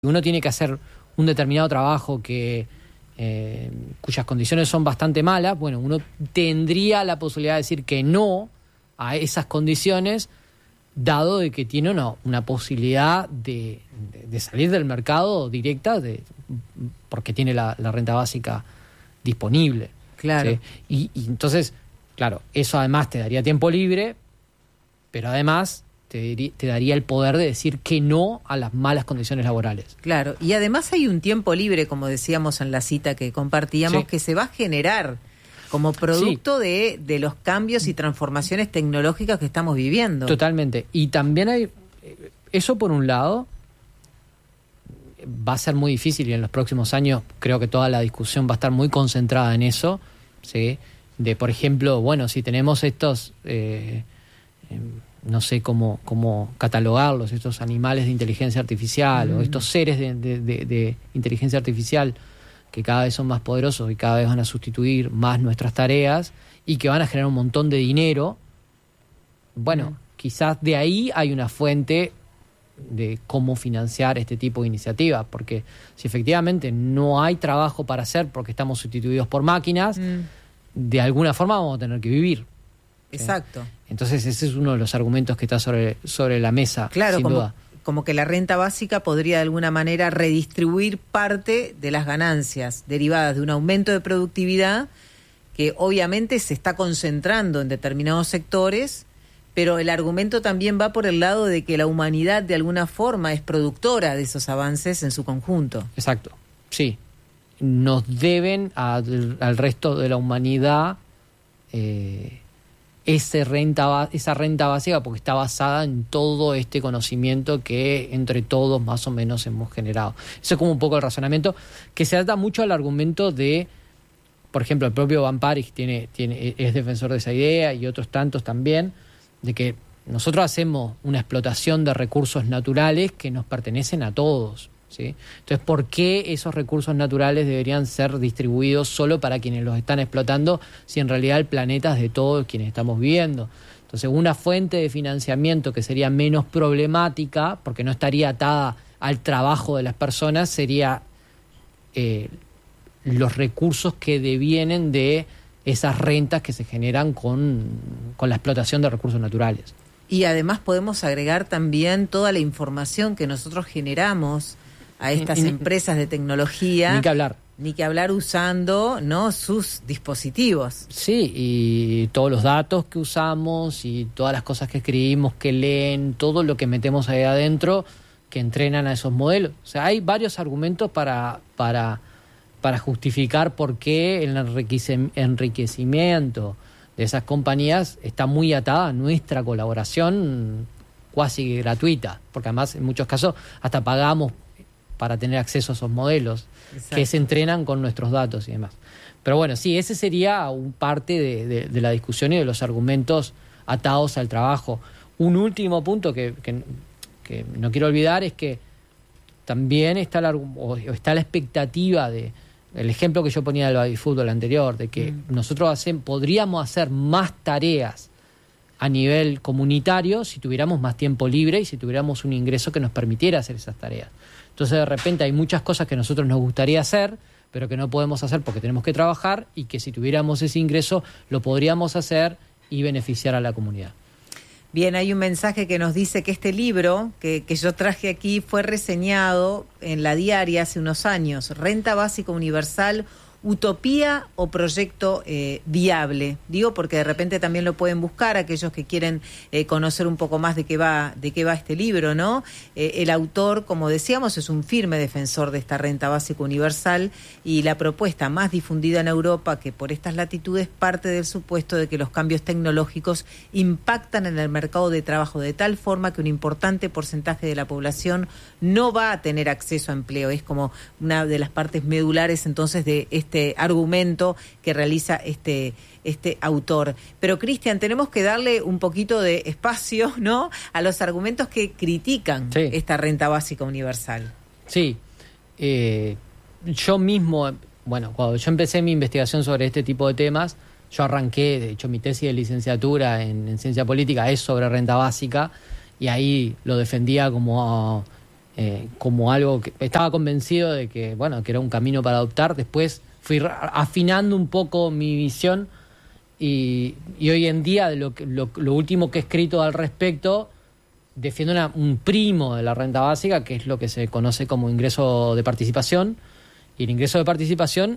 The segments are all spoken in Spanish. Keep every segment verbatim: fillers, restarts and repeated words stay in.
uno tiene que hacer un determinado trabajo que eh, cuyas condiciones son bastante malas, bueno, uno tendría la posibilidad de decir que no a esas condiciones, dado de que tiene una, una posibilidad de, de, de salir del mercado directa, de, porque tiene la, la renta básica disponible. Claro. ¿Sí? Y, y entonces, claro, eso además te daría tiempo libre, pero además te, diri- te daría el poder de decir que no a las malas condiciones laborales. Claro, y además hay un tiempo libre, como decíamos en la cita que compartíamos, Sí. que se va a generar como producto sí. de, de los cambios y transformaciones tecnológicas que estamos viviendo. Totalmente. Y también hay, eso por un lado, va a ser muy difícil y en los próximos años creo que toda la discusión va a estar muy concentrada en eso, ¿sí? De, por ejemplo, bueno, si tenemos estos... Eh, eh, no sé cómo, cómo catalogarlos, estos animales de inteligencia artificial mm. o estos seres de, de, de, de inteligencia artificial que cada vez son más poderosos y cada vez van a sustituir más nuestras tareas y que van a generar un montón de dinero, bueno, mm. quizás de ahí hay una fuente de cómo financiar este tipo de iniciativas, porque si efectivamente no hay trabajo para hacer porque estamos sustituidos por máquinas, mm. de alguna forma vamos a tener que vivir. Exacto. ¿Sí? Entonces ese es uno de los argumentos que está sobre, sobre la mesa, claro, sin como, duda. Como que la renta básica podría de alguna manera redistribuir parte de las ganancias derivadas de un aumento de productividad que obviamente se está concentrando en determinados sectores, pero el argumento también va por el lado de que la humanidad de alguna forma es productora de esos avances en su conjunto. Exacto, sí. Nos deben al, al resto de la humanidad eh, ese renta, esa renta básica porque está basada en todo este conocimiento que entre todos más o menos hemos generado. Eso es como un poco el razonamiento que se trata mucho al argumento de, por ejemplo, el propio Van Parijs tiene, tiene, es defensor de esa idea y otros tantos también, de que nosotros hacemos una explotación de recursos naturales que nos pertenecen a todos, ¿sí? Entonces, ¿por qué esos recursos naturales deberían ser distribuidos solo para quienes los están explotando si en realidad el planeta es de todos quienes estamos viviendo? Entonces, una fuente de financiamiento que sería menos problemática, porque no estaría atada al trabajo de las personas, sería eh, los recursos que devienen de esas rentas que se generan con, con la explotación de recursos naturales. Y además podemos agregar también toda la información que nosotros generamos a estas ni, empresas de tecnología. Ni que hablar. Ni que hablar usando, ¿no?, sus dispositivos. Sí, y todos los datos que usamos y todas las cosas que escribimos, que leen, todo lo que metemos ahí adentro, que entrenan a esos modelos. O sea, hay varios argumentos para, para, para justificar por qué el enriquecimiento de esas compañías está muy atada a nuestra colaboración cuasi gratuita, porque además en muchos casos hasta pagamos para tener acceso a esos modelos. Exacto. Que se entrenan con nuestros datos y demás. Pero bueno, sí, ese sería un parte de, de, de la discusión y de los argumentos atados al trabajo. Un último punto que, que, que no quiero olvidar es que también está la, o está la expectativa de el ejemplo que yo ponía del baby fútbol anterior, de que mm. nosotros hacen, podríamos hacer más tareas a nivel comunitario si tuviéramos más tiempo libre y si tuviéramos un ingreso que nos permitiera hacer esas tareas. Entonces de repente hay muchas cosas que a nosotros nos gustaría hacer, pero que no podemos hacer porque tenemos que trabajar y que si tuviéramos ese ingreso lo podríamos hacer y beneficiar a la comunidad. Bien, hay un mensaje que nos dice que este libro que, que yo traje aquí fue reseñado en La Diaria hace unos años. Renta Básica Universal, ¿utopía o proyecto eh, viable? Digo porque de repente también lo pueden buscar aquellos que quieren eh, conocer un poco más de qué va de qué va este libro, ¿no? Eh, el autor, como decíamos, es un firme defensor de esta renta básica universal y la propuesta más difundida en Europa, que por estas latitudes parte del supuesto de que los cambios tecnológicos impactan en el mercado de trabajo de tal forma que un importante porcentaje de la población no va a tener acceso a empleo. Es como una de las partes medulares entonces de este este argumento que realiza este, este autor. Pero, Cristian, tenemos que darle un poquito de espacio, ¿no?, a los argumentos que critican sí. esta renta básica universal. Sí. Eh, yo mismo, bueno, cuando yo empecé mi investigación sobre este tipo de temas, yo arranqué, de hecho, mi tesis de licenciatura en, en ciencia política es sobre renta básica, y ahí lo defendía como eh, como algo que estaba convencido de que, bueno, que era un camino para adoptar. Después fui afinando un poco mi visión y, y hoy en día de lo, que, lo, lo último que he escrito al respecto, defiendo una, un primo de la renta básica, que es lo que se conoce como ingreso de participación. Y el ingreso de participación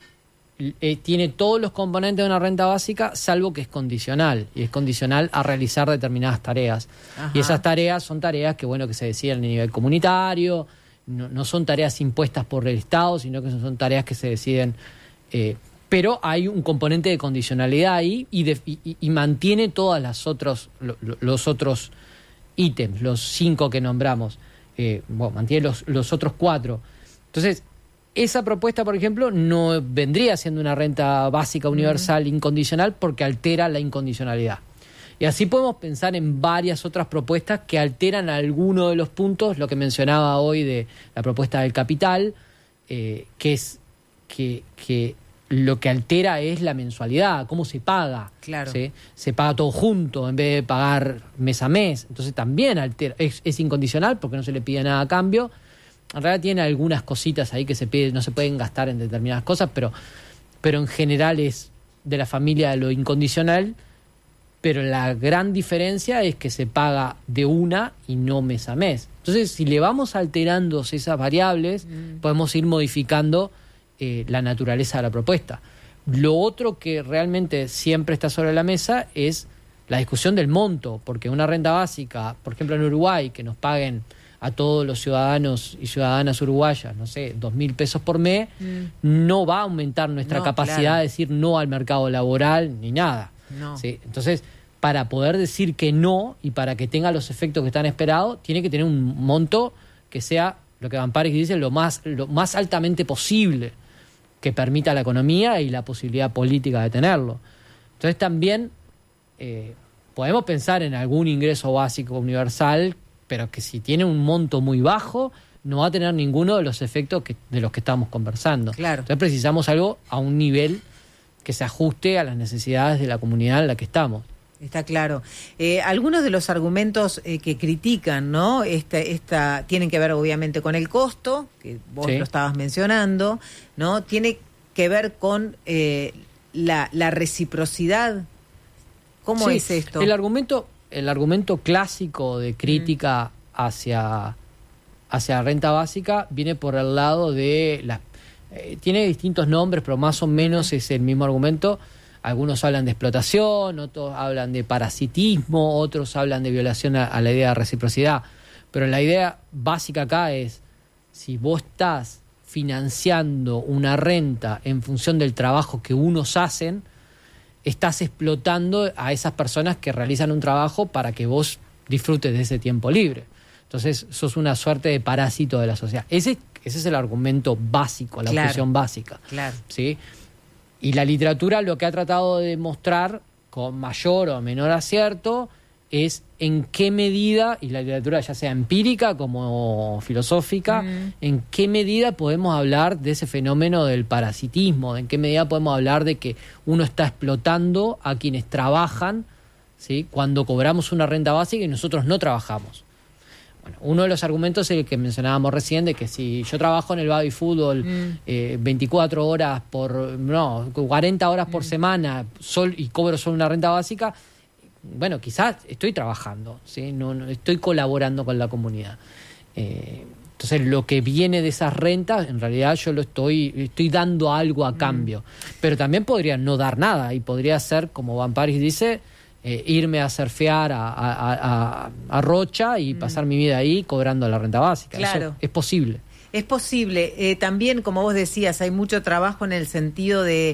eh, tiene todos los componentes de una renta básica, salvo que es condicional, y es condicional a realizar determinadas tareas. Ajá. Y esas tareas son tareas que, bueno, que se deciden a nivel comunitario, no, no son tareas impuestas por el Estado, sino que son, son tareas que se deciden... Eh, pero hay un componente de condicionalidad ahí y, de, y, y mantiene todos las otros, lo, los otros ítems, los cinco que nombramos. Eh, bueno, mantiene los, los otros cuatro. Entonces, esa propuesta, por ejemplo, no vendría siendo una renta básica universal uh-huh. incondicional porque altera la incondicionalidad. Y así podemos pensar en varias otras propuestas que alteran alguno de los puntos, lo que mencionaba hoy de la propuesta del capital, eh, que es que, que lo que altera es la mensualidad, cómo se paga. Claro. ¿Sí? Se paga todo junto en vez de pagar mes a mes. Entonces también altera, es, es incondicional porque no se le pide nada a cambio. En realidad tiene algunas cositas ahí que se pide, no se pueden gastar en determinadas cosas, pero, pero en general es de la familia de lo incondicional. Pero la gran diferencia es que se paga de una y no mes a mes. Entonces, si le vamos alterando esas variables, mm. podemos ir modificando eh, la naturaleza de la propuesta. Lo otro que realmente siempre está sobre la mesa es la discusión del monto, porque una renta básica, por ejemplo en Uruguay, que nos paguen a todos los ciudadanos y ciudadanas uruguayas, no sé, dos mil pesos por mes, mm. no va a aumentar nuestra no, capacidad claro. de decir no al mercado laboral ni nada. No. ¿Sí? Entonces, para poder decir que no y para que tenga los efectos que están esperados, tiene que tener un monto que sea, lo que Van Parijs dice, lo más, lo más altamente posible, que permita la economía y la posibilidad política de tenerlo. Entonces también eh, podemos pensar en algún ingreso básico universal, pero que si tiene un monto muy bajo, no va a tener ninguno de los efectos que, de los que estamos conversando. Claro. Entonces precisamos algo a un nivel que se ajuste a las necesidades de la comunidad en la que estamos. Está claro. Eh, algunos de los argumentos eh, que critican, ¿no? Esta, esta, tienen que ver obviamente con el costo, que vos sí. lo estabas mencionando, ¿no? Tiene que ver con eh, la, la reciprocidad. ¿Cómo sí, es esto? El argumento, el argumento clásico de crítica mm. hacia, hacia la renta básica viene por el lado de las eh, tiene distintos nombres, pero más o menos es el mismo argumento. Algunos hablan de explotación, otros hablan de parasitismo, otros hablan de violación a, a la idea de reciprocidad. Pero la idea básica acá es, si vos estás financiando una renta en función del trabajo que unos hacen, estás explotando a esas personas que realizan un trabajo para que vos disfrutes de ese tiempo libre. Entonces, sos una suerte de parásito de la sociedad. Ese, ese es el argumento básico, la claro, objeción básica. Claro. ¿Sí? Y la literatura lo que ha tratado de mostrar, con mayor o menor acierto, es en qué medida, y la literatura ya sea empírica como filosófica, mm. en qué medida podemos hablar de ese fenómeno del parasitismo, en qué medida podemos hablar de que uno está explotando a quienes trabajan, ¿sí? Cuando cobramos una renta básica y nosotros no trabajamos. Bueno, uno de los argumentos es el que mencionábamos recién, de que si yo trabajo en el baby fútbol mm. eh, veinticuatro horas por, no, cuarenta horas por mm. semana sol, y cobro solo una renta básica, bueno, quizás estoy trabajando, ¿sí? no, no estoy colaborando con la comunidad. Eh, entonces, lo que viene de esas rentas, en realidad yo lo estoy, estoy dando algo a cambio. Mm. Pero también podría no dar nada y podría ser, como Van Parijs dice, Eh, irme a surfear a, a, a, a Rocha y mm. pasar mi vida ahí cobrando la renta básica. Claro. Eso es posible. Es posible. Eh, también, como vos decías, hay mucho trabajo en el sentido de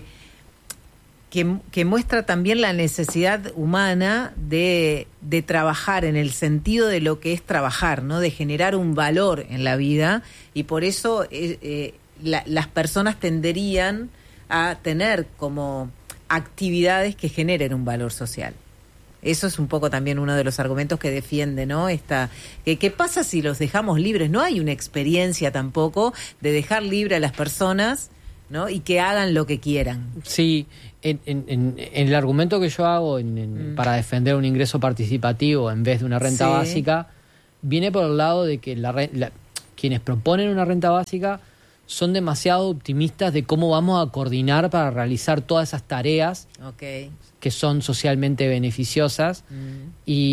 que, que muestra también la necesidad humana de, de trabajar en el sentido de lo que es trabajar, ¿no? De generar un valor en la vida, y por eso eh, eh, la, las personas tenderían a tener como actividades que generen un valor social. Eso es un poco también uno de los argumentos que defiende, ¿no? Esta, que, ¿qué pasa si los dejamos libres? No hay una experiencia tampoco de dejar libre a las personas, ¿no? Y que hagan lo que quieran. Sí, en, en, en, en el argumento que yo hago en, en, mm. para defender un ingreso participativo en vez de una renta sí. básica, viene por el lado de que la, la quienes proponen una renta básica son demasiado optimistas de cómo vamos a coordinar para realizar todas esas tareas okay. que son socialmente beneficiosas. Mm.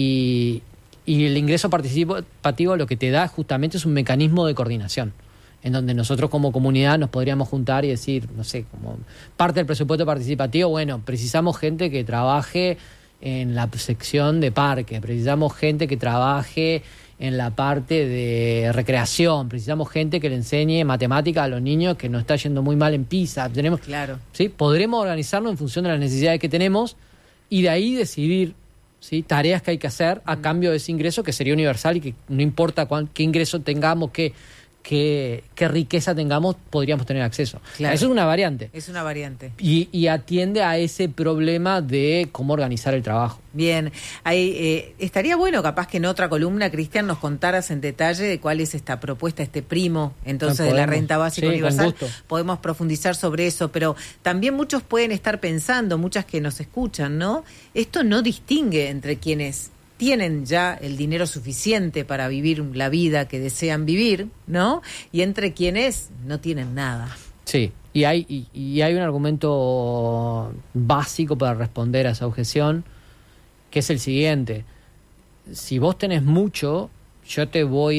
y, y el ingreso participativo lo que te da justamente es un mecanismo de coordinación, en donde nosotros como comunidad nos podríamos juntar y decir, no sé, como parte del presupuesto participativo, bueno, precisamos gente que trabaje en la sección de parques, precisamos gente que trabaje en la parte de recreación, precisamos gente que le enseñe matemáticas a los niños que nos está yendo muy mal en PISA. Tenemos, claro. ¿sí? Podremos organizarnos en función de las necesidades que tenemos y de ahí decidir, ¿sí?, tareas que hay que hacer a mm. cambio de ese ingreso que sería universal y que no importa cuán, qué ingreso tengamos, qué, qué, qué riqueza tengamos, podríamos tener acceso. Claro. Eso es una variante. Es una variante. Y, y atiende a ese problema de cómo organizar el trabajo. Bien, Ahí, eh, estaría bueno capaz que en otra columna, Cristian, nos contaras en detalle de cuál es esta propuesta, este primo, entonces, de la renta básica sí, universal. Podemos profundizar sobre eso, pero también muchos pueden estar pensando, muchas que nos escuchan, ¿no? Esto no distingue entre quienes tienen ya el dinero suficiente para vivir la vida que desean vivir, ¿no? Y entre quienes no tienen nada. Sí, y hay, y, y hay un argumento básico para responder a esa objeción, que es el siguiente. Si vos tenés mucho, yo te voy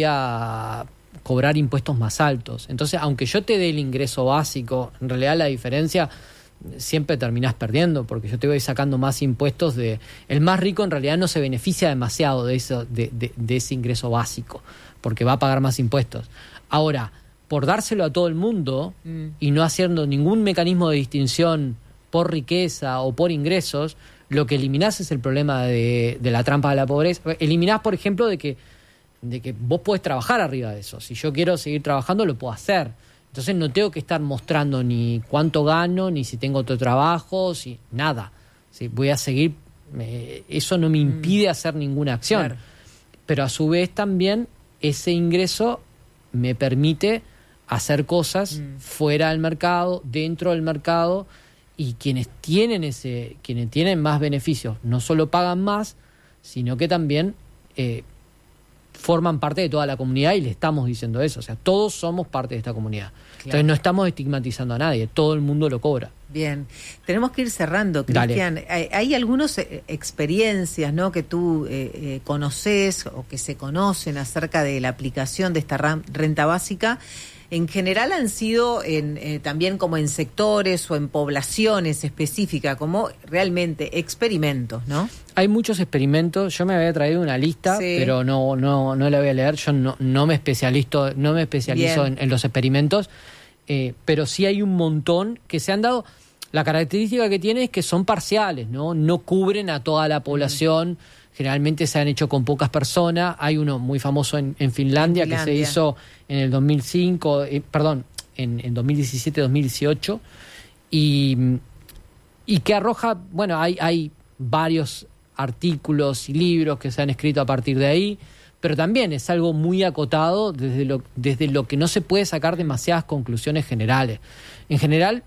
a cobrar impuestos más altos. Entonces, aunque yo te dé el ingreso básico, en realidad la diferencia siempre terminás perdiendo, porque yo te voy sacando más impuestos de... El más rico en realidad no se beneficia demasiado de, eso, de, de, de ese ingreso básico, porque va a pagar más impuestos. Ahora, por dárselo a todo el mundo mm. y no haciendo ningún mecanismo de distinción por riqueza o por ingresos, lo que eliminás es el problema de, de la trampa de la pobreza. Eliminás, por ejemplo, de que, de que vos podés trabajar arriba de eso. Si yo quiero seguir trabajando, lo puedo hacer. Entonces no tengo que estar mostrando ni cuánto gano, ni si tengo otro trabajo, si nada. ¿Sí? Voy a seguir... Eh, eso no me impide mm. hacer ninguna acción. Claro. Pero a su vez también ese ingreso me permite hacer cosas mm. fuera del mercado, dentro del mercado, y quienes tienen ese, quienes tienen más beneficios no solo pagan más, sino que también eh, forman parte de toda la comunidad, y le estamos diciendo eso. O sea, todos somos parte de esta comunidad. Claro. Entonces no estamos estigmatizando a nadie, todo el mundo lo cobra. Bien, tenemos que ir cerrando, Cristian. Hay, hay algunas eh, experiencias, ¿no?, que tú eh, eh, conoces o que se conocen acerca de la aplicación de esta renta básica. En general han sido en, eh, también como en sectores o en poblaciones específicas, como realmente experimentos, ¿no? Hay muchos experimentos. Yo me había traído una lista, sí. pero no no no la voy a leer. Yo no no me especializo no me especializo en, en los experimentos, eh, pero sí hay un montón que se han dado. La característica que tiene es que son parciales, ¿no? No cubren a toda la población. Mm. Generalmente se han hecho con pocas personas. Hay uno muy famoso en, en Finlandia, en Finlandia que se hizo en el dos mil cinco, eh, perdón, en, en dos mil diecisiete, dos mil dieciocho, y, y que arroja, bueno, hay, hay varios artículos y libros que se han escrito a partir de ahí, pero también es algo muy acotado desde lo, desde lo que no se puede sacar demasiadas conclusiones generales. En general,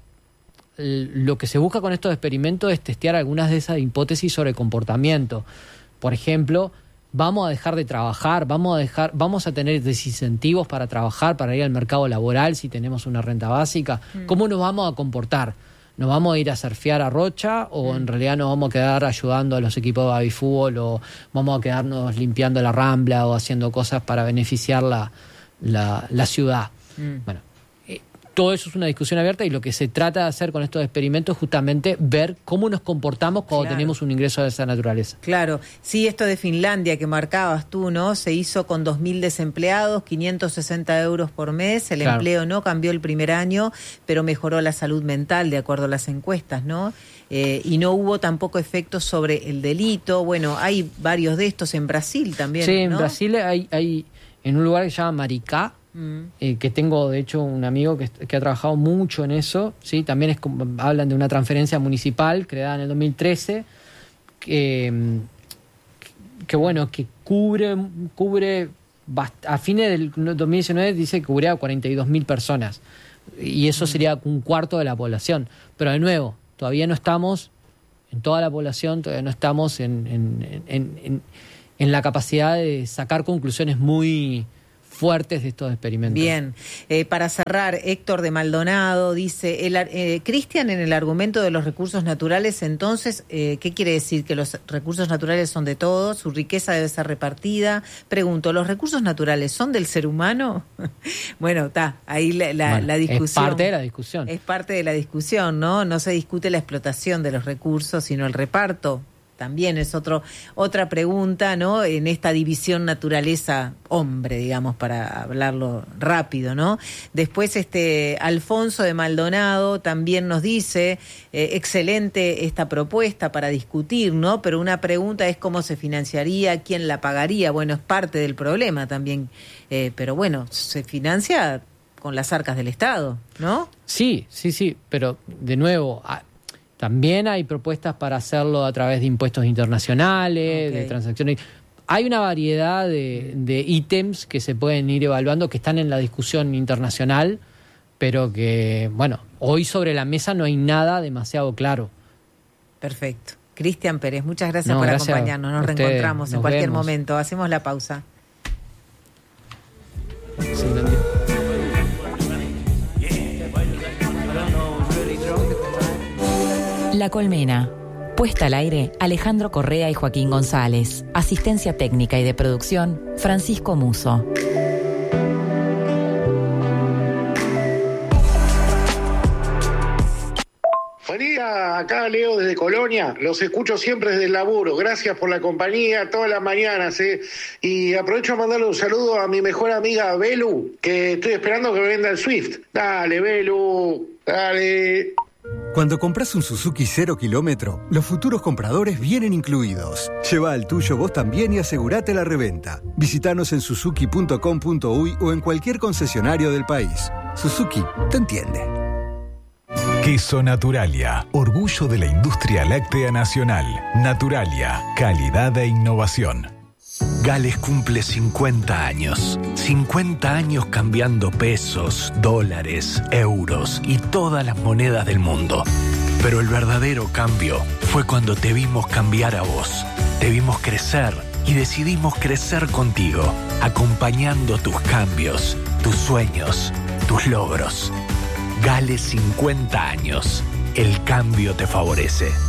lo que se busca con estos experimentos es testear algunas de esas hipótesis sobre comportamiento. Por ejemplo, vamos a dejar de trabajar, vamos a dejar, vamos a tener desincentivos para trabajar, para ir al mercado laboral si tenemos una renta básica. Mm. ¿Cómo nos vamos a comportar? ¿Nos vamos a ir a surfear a Rocha o mm. en realidad nos vamos a quedar ayudando a los equipos de baby fútbol, o vamos a quedarnos limpiando la Rambla o haciendo cosas para beneficiar la, la, la ciudad? Mm. Bueno, todo eso es una discusión abierta, y lo que se trata de hacer con estos experimentos es justamente ver cómo nos comportamos cuando claro. tenemos un ingreso de esa naturaleza. Claro, sí, esto de Finlandia que marcabas tú, ¿no? Se hizo con dos mil desempleados, quinientos sesenta euros por mes. El claro. empleo no cambió el primer año, pero mejoró la salud mental, de acuerdo a las encuestas, ¿no? Eh, y no hubo tampoco efectos sobre el delito. Bueno, hay varios de estos en Brasil también, sí, en ¿no? Brasil hay, hay en un lugar que se llama Maricá, Eh, que tengo de hecho un amigo que, que ha trabajado mucho en eso, ¿sí? También es como, hablan de una transferencia municipal creada en el dos mil trece que, que bueno, que cubre cubre a fines del dos mil diecinueve dice que cubría a cuarenta y dos mil personas, y eso sería un cuarto de la población, pero de nuevo, todavía no estamos en toda la población, todavía no estamos en, en, en, en, en la capacidad de sacar conclusiones muy fuertes de estos experimentos. Bien, eh, para cerrar, Héctor de Maldonado dice, el, eh, Cristian, en el argumento de los recursos naturales, entonces, eh, ¿qué quiere decir? ¿Que los recursos naturales son de todos? ¿Su riqueza debe ser repartida? Pregunto, ¿los recursos naturales son del ser humano? Bueno, está, ahí la, la, bueno, la discusión. Es parte de la discusión. Es parte de la discusión, ¿no? No se discute la explotación de los recursos, sino el reparto. También es otro otra pregunta, ¿no? En esta división naturaleza-hombre, digamos, para hablarlo rápido, ¿no? Después, este Alfonso de Maldonado también nos dice, eh, excelente esta propuesta para discutir, ¿no? Pero una pregunta es cómo se financiaría, quién la pagaría. Bueno, es parte del problema también, eh, pero bueno, se financia con las arcas del Estado, ¿no? Sí, sí, sí, pero de nuevo... A... También hay propuestas para hacerlo a través de impuestos internacionales, okay. de transacciones. Hay una variedad de, de ítems que se pueden ir evaluando, que están en la discusión internacional, pero que, bueno, hoy sobre la mesa no hay nada demasiado claro. Perfecto. Cristian Pérez, muchas gracias no, por gracias acompañarnos. Nos ustedes, reencontramos nos en cualquier vemos. momento. Hacemos la pausa. Sí, también. La Colmena. Puesta al aire, Alejandro Correa y Joaquín González. Asistencia técnica y de producción, Francisco Muso. Buen día, acá Leo desde Colonia, los escucho siempre desde el laburo, gracias por la compañía todas las mañanas, ¿eh? Y aprovecho a mandarle un saludo a mi mejor amiga Belu, que estoy esperando que me venda el Swift. Dale, Belu, dale. Cuando compras un Suzuki cero kilómetro, los futuros compradores vienen incluidos. Lleva al tuyo vos también y asegurate la reventa. Visítanos en suzuki punto com punto uy o en cualquier concesionario del país. Suzuki te entiende. Queso Naturalia, orgullo de la industria láctea nacional. Naturalia, calidad e innovación. Gales cumple cincuenta años. cincuenta años cambiando pesos, dólares, euros y todas las monedas del mundo. Pero el verdadero cambio fue cuando te vimos cambiar a vos. Te vimos crecer y decidimos crecer contigo, acompañando tus cambios, tus sueños, tus logros. Gales cincuenta años. El cambio te favorece.